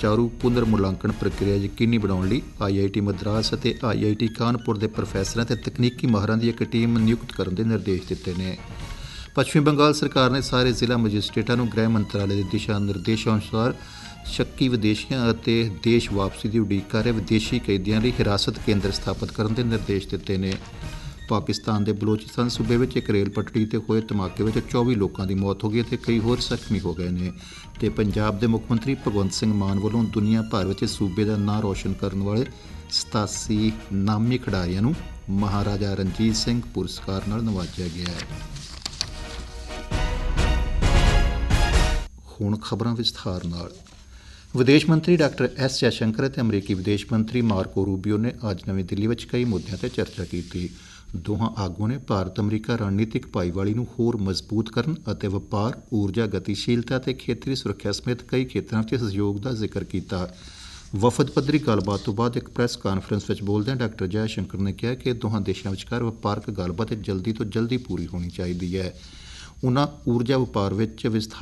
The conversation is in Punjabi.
ਸੁਚਾਰੂ ਪੁਨਰ ਮੁਲਾਂਕਣ ਪ੍ਰਕਿਰਿਆ ਯਕੀਨੀ ਬਣਾਉਣ ਲਈ IIT ਮਦਰਾਸ ਅਤੇ IIT ਕਾਨਪੁਰ ਦੇ ਪ੍ਰੋਫੈਸਰਾਂ ਅਤੇ ਤਕਨੀਕੀ ਮਾਹਰਾਂ ਦੀ ਇੱਕ ਟੀਮ ਨਿਯੁਕਤ ਕਰਨ ਦੇ ਨਿਰਦੇਸ਼ ਦਿੱਤੇ ਨੇ। ਪੱਛਮੀ ਬੰਗਾਲ ਸਰਕਾਰ ਨੇ ਸਾਰੇ ਜ਼ਿਲ੍ਹਾ ਮੈਜਿਸਟ੍ਰੇਟਾਂ ਨੂੰ ਗ੍ਰਹਿ ਮੰਤਰਾਲੇ ਦੇ ਦਿਸ਼ਾ ਨਿਰਦੇਸ਼ਾਂ ਅਨੁਸਾਰ ਸ਼ੱਕੀ ਵਿਦੇਸ਼ੀਆਂ ਅਤੇ ਦੇਸ਼ ਵਾਪਸੀ ਦੀ ਉਡੀਕ ਕਰ ਰਹੇ ਵਿਦੇਸ਼ੀ ਕੈਦੀਆਂ ਲਈ ਹਿਰਾਸਤ ਕੇਂਦਰ ਸਥਾਪਿਤ ਕਰਨ ਦੇ ਨਿਰਦੇਸ਼ ਦਿੱਤੇ ਨੇ। ਪਾਕਿਸਤਾਨ ਦੇ ਬਲੋਚਿਸਤਾਨ ਸੂਬੇ ਵਿੱਚ ਇੱਕ ਰੇਲ ਪਟੜੀ 'ਤੇ ਹੋਏ ਧਮਾਕੇ ਵਿੱਚ 24 ਲੋਕਾਂ ਦੀ ਮੌਤ ਹੋ ਗਈ ਅਤੇ ਕਈ ਹੋਰ ਜ਼ਖਮੀ ਹੋ ਗਏ ਨੇ। ਅਤੇ ਪੰਜਾਬ ਦੇ ਮੁੱਖ ਮੰਤਰੀ ਭਗਵੰਤ ਸਿੰਘ ਮਾਨ ਵੱਲੋਂ ਦੁਨੀਆ ਭਰ ਵਿੱਚ ਸੂਬੇ ਦਾ ਨਾਂ ਰੋਸ਼ਨ ਕਰਨ ਵਾਲੇ 87 ਨਾਮੀ ਖਿਡਾਰੀਆਂ ਨੂੰ ਮਹਾਰਾਜਾ ਰਣਜੀਤ ਸਿੰਘ ਪੁਰਸਕਾਰ ਨਾਲ ਨਵਾਜਿਆ ਗਿਆ ਹੈ। ਹੁਣ ਖਬਰਾਂ ਵਿਸਥਾਰ ਨਾਲ। ਵਿਦੇਸ਼ ਮੰਤਰੀ ਡਾਕਟਰ S ਜੈਸ਼ੰਕਰ ਅਤੇ ਅਮਰੀਕੀ ਵਿਦੇਸ਼ ਮੰਤਰੀ ਮਾਰਕੋ ਰੂਬੀਓ ਨੇ ਅੱਜ ਨਵੀਂ ਦਿੱਲੀ ਵਿੱਚ ਕਈ ਮੁੱਦਿਆਂ 'ਤੇ ਚਰਚਾ ਕੀਤੀ। ਦੋਹਾਂ ਆਗੂਆਂ ਨੇ ਭਾਰਤ ਅਮਰੀਕਾ ਰਣਨੀਤਿਕ ਭਾਈਵਾਲੀ ਨੂੰ ਹੋਰ ਮਜ਼ਬੂਤ ਕਰਨ ਅਤੇ ਵਪਾਰ, ਊਰਜਾ ਗਤੀਸ਼ੀਲਤਾ ਅਤੇ ਖੇਤਰੀ ਸੁਰੱਖਿਆ ਸਮੇਤ ਕਈ ਖੇਤਰਾਂ 'ਚ ਸਹਿਯੋਗ ਦਾ ਜ਼ਿਕਰ ਕੀਤਾ। ਵਫਦ ਪੱਧਰੀ ਗੱਲਬਾਤ ਤੋਂ ਬਾਅਦ ਇੱਕ ਪ੍ਰੈਸ ਕਾਨਫਰੰਸ ਵਿੱਚ ਬੋਲਦਿਆਂ ਡਾਕਟਰ ਜੈਸ਼ੰਕਰ ਨੇ ਕਿਹਾ ਕਿ ਦੋਹਾਂ ਦੇਸ਼ਾਂ ਵਿਚਕਾਰ ਵਪਾਰਕ ਗੱਲਬਾਤ ਜਲਦੀ ਤੋਂ ਜਲਦੀ ਪੂਰੀ ਹੋਣੀ ਚਾਹੀਦੀ ਹੈ। ਉਨ੍ਹਾਂ ਊਰਜਾ ਵਪਾਰ ਵਿੱਚ ਵਿਸਥਾਰ